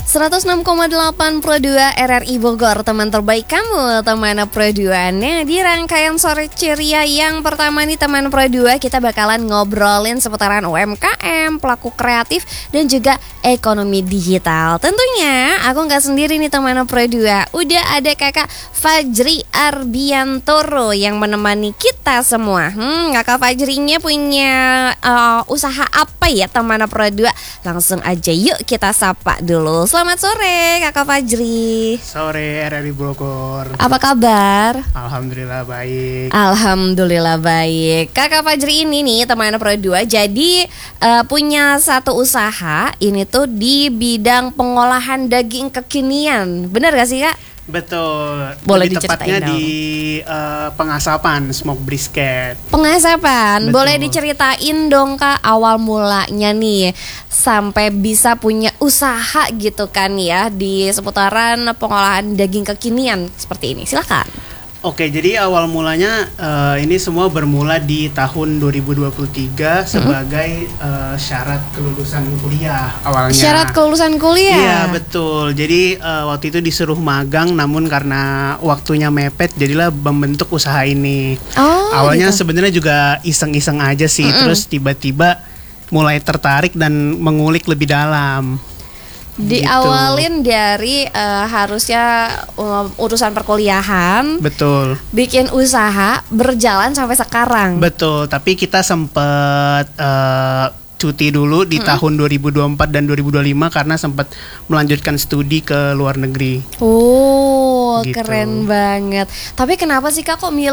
106,8 Pro 2 RRI Bogor, teman terbaik kamu, teman Pro 2. Nah, di rangkaian sore ceria yang pertama nih teman Pro 2, kita bakalan ngobrolin seputaran UMKM, pelaku kreatif, dan juga ekonomi digital. Tentunya aku nggak sendiri nih teman Pro 2. Udah ada kakak Fajri Arbiantoro yang menemani kita semua. Kakak Fajrinya punya usaha apa ya teman Pro 2? Langsung aja yuk kita sapa dulu. Selamat sore Kakak Fajri. Sore RRI Bogor. Apa kabar? Alhamdulillah baik. Alhamdulillah baik. Kakak Fajri ini nih teman Pro 2 jadi punya satu usaha. Ini tuh di bidang pengolahan daging kekinian. Benar gak sih Kak? Betul. Boleh Lebih tepatnya diceritain dong. di pengasapan smoke brisket. Pengasapan. Betul. Boleh diceritain dong Kak awal mulanya nih sampai bisa punya usaha gitu kan ya di seputaran pengolahan daging kekinian seperti ini. Silakan. Oke, jadi awal mulanya ini semua bermula di tahun 2023 sebagai syarat kelulusan kuliah awalnya. Syarat kelulusan kuliah. Iya betul. Jadi waktu itu disuruh magang, namun karena waktunya mepet, jadilah membentuk usaha ini. Oh, Awalnya gitu. sebenarnya juga iseng-iseng aja sih, terus tiba-tiba mulai tertarik dan mengulik lebih dalam. Diawalin dari harusnya urusan perkuliahan, Betul. bikin usaha berjalan sampai sekarang. Betul, tapi kita sempat cuti dulu di tahun 2024 dan 2025 karena sempat melanjutkan studi ke luar negeri. Oh, Gitu. keren banget. Tapi kenapa sih Kak kok milih